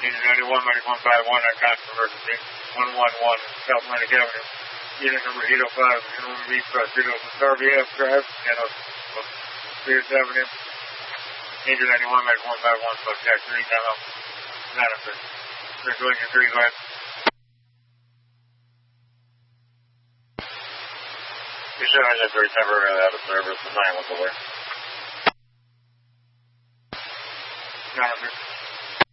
Unit 91, medic 151, on constant emergency. 111, South Atlantic Avenue. Unit number 805, Norman Beach, Pursuit of RBF Drive, and Spears Avenue. Unit 91, medic 151, contact 3, time out. Manifest. Circling your 3, go ahead. You should have 3 temporarily out of service, the 9 was away. Manifest.